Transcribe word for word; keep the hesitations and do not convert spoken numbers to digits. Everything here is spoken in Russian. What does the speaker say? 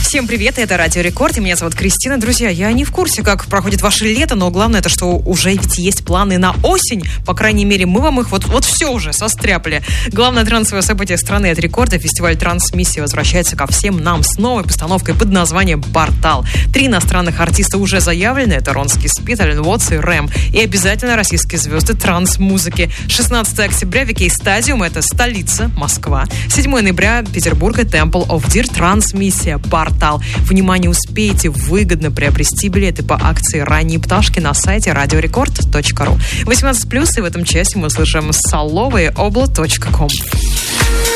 Всем привет, это Радио Рекорд, и меня зовут Кристина. Друзья, я не в курсе, как проходит ваше лето, но главное, это что уже ведь есть планы на осень. По крайней мере, мы вам их вот, вот все уже состряпали. Главное трансовое событие страны от Рекорда, фестиваль «Трансмиссия» возвращается ко всем нам с новой постановкой под названием «Портал». Три иностранных артиста уже заявлены, это Ронский Спид, Ален Уотс и Рэм. И обязательно российские звезды транс-музыки. шестнадцатого октября Викей Стадиум, это столица, Москва. седьмого ноября Петербург и Temple of Deer, «Трансмиссия», «Портал». Внимание, успейте выгодно приобрести билеты по акции «Ранние пташки» на сайте радиорекорд точка ру. восемнадцать плюс, и в этом часе мы услышим Соловые обла точка ком.